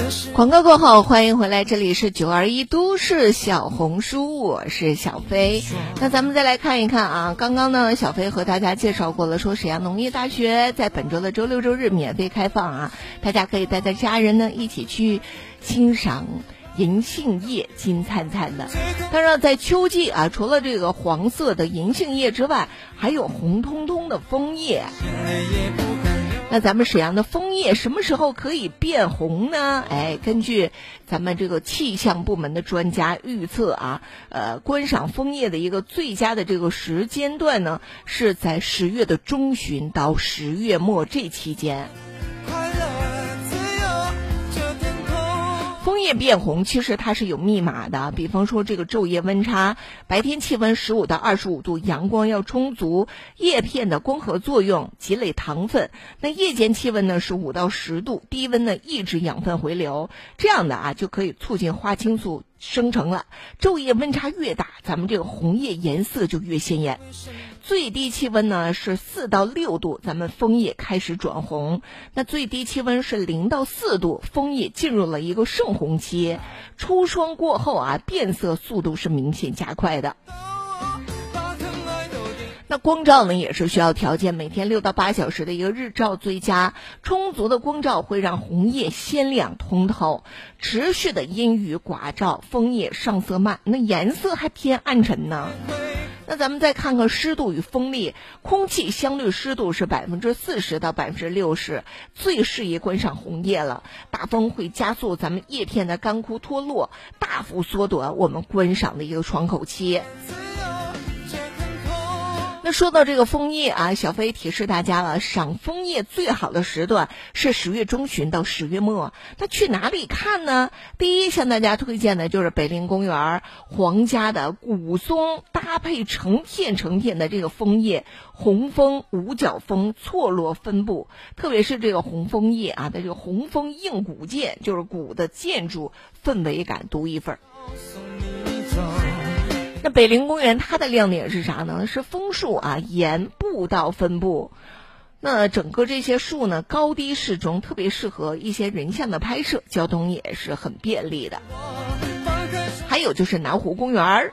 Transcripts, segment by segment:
广告过后，欢迎回来，这里是921都市小红书，我是小飞。那咱们再来看一看啊，刚刚呢小飞和大家介绍过了，说沈阳农业大学在本周的周六周日免费开放啊，大家可以带着家人呢一起去欣赏银杏叶金灿灿的。当然在秋季啊，除了这个黄色的银杏叶之外，还有红彤彤的枫叶。那咱们沈阳的枫叶什么时候可以变红呢？根据咱们这个气象部门的专家预测啊，观赏枫叶的一个最佳的这个时间段呢，是在10月的中旬到10月末这期间。枫叶变红其实它是有密码的，比方说这个昼夜温差，白天气温15到25度，阳光要充足，叶片的光合作用积累糖分，那夜间气温呢是5到10度，低温呢抑制养分回流，这样的啊就可以促进花青素生成了。昼夜温差越大，咱们这个红叶颜色就越鲜艳。最低气温呢是4到6度，咱们枫叶开始转红。那最低气温是0到4度，枫叶进入了一个盛红期。初霜过后啊，变色速度是明显加快的。那光照呢也是需要条件，每天6到8小时的一个日照最佳，充足的光照会让红叶鲜亮通透，持续的阴雨寡照，枫叶上色慢，那颜色还偏暗沉呢。那咱们再看看湿度与风力，空气相对湿度是40%到60%，最适宜观赏红叶了。大风会加速咱们叶片的干枯脱落，大幅缩短我们观赏的一个窗口期。那说到这个枫叶啊，小飞提示大家了，赏枫叶最好的时段是10月中旬到10月末。那去哪里看呢？第一向大家推荐的就是北陵公园皇家的古松，搭配成片的这个枫叶，红枫、五角枫错落分布，特别是这个红枫叶啊的这个红枫映古建，就是古的建筑，氛围感独一份。那北陵公园它的亮点是啥呢？是枫树啊沿步道分布，那整个这些树呢高低适中，特别适合一些人像的拍摄，交通也是很便利的。还有就是南湖公园，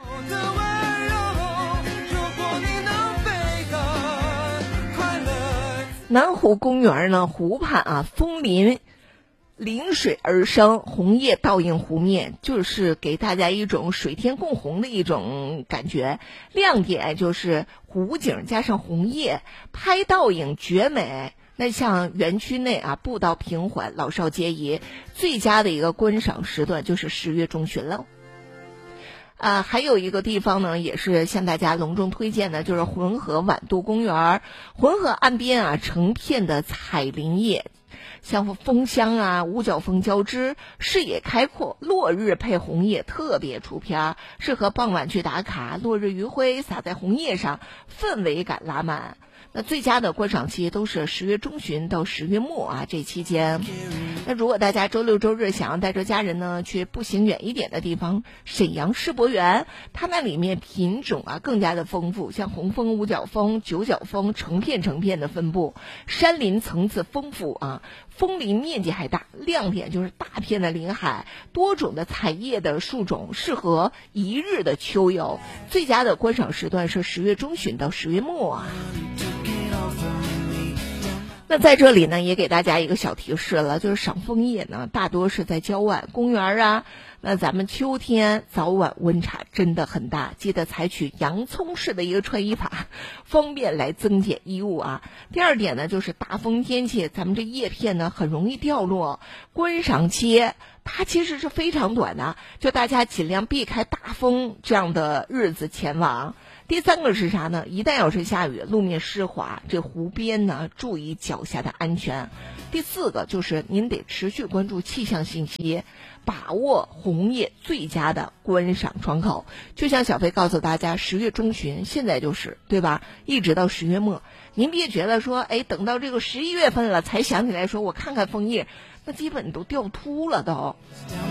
南湖公园呢湖畔啊枫林临水而生，红叶倒映湖面，就是给大家一种水天共红的一种感觉。亮点就是湖景加上红叶，拍倒影绝美。那像园区内啊，步道平缓，老少皆宜，最佳的一个观赏时段就是10月中旬了。还有一个地方呢，也是向大家隆重推荐的，就是浑河晚渡公园。浑河岸边啊，成片的彩林叶，像枫香啊、五角枫交织，视野开阔，落日配红叶特别出片，适合傍晚去打卡，落日余晖洒在红叶上，氛围感拉满。那最佳的观赏期都是10月中旬到10月末啊，这期间。那如果大家周六周日想要带着家人呢去步行远一点的地方，沈阳世博园，它那里面品种啊更加的丰富，像红枫、五角枫、九角枫成片的分布，山林层次丰富啊，枫林面积还大，亮点就是大片的林海，多种的彩叶的树种，适合一日的秋游。最佳的观赏时段是10月中旬到10月末啊。那在这里呢也给大家一个小提示了，就是赏枫叶呢大多是在郊外公园啊，那咱们秋天早晚温差真的很大，记得采取洋葱式的一个穿衣法，方便来增减衣物啊。第二点呢就是大风天气，咱们这叶片呢很容易掉落，观赏期它其实是非常短的，就大家尽量避开大风这样的日子前往。第三个是啥呢？一旦要是下雨，路面湿滑，这湖边呢注意脚下的安全。第四个就是您得持续关注气象信息，把握红叶最佳的观赏窗口。就像小飞告诉大家10月中旬，现在就是对吧，一直到10月末，您别觉得说等到这个11月份了才想起来说我看看枫叶，那基本都掉秃了都。